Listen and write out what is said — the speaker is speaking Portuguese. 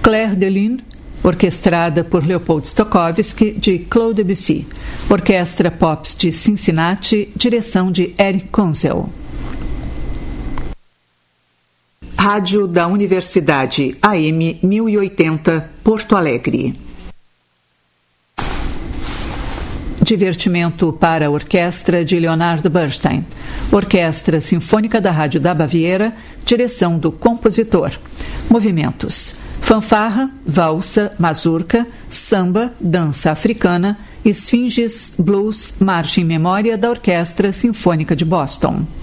Clair de Lune, orquestrada por Leopold Stokowski, de Claude Debussy. Orquestra Pops de Cincinnati, direção de Eric Konzel. Rádio da Universidade AM 1080, Porto Alegre. Divertimento para a orquestra de Leonard Bernstein. Orquestra Sinfônica da Rádio da Baviera, direção do compositor. Movimentos: fanfarra, valsa, mazurca, samba, dança africana, esfinges, blues, marcha em memória da Orquestra Sinfônica de Boston.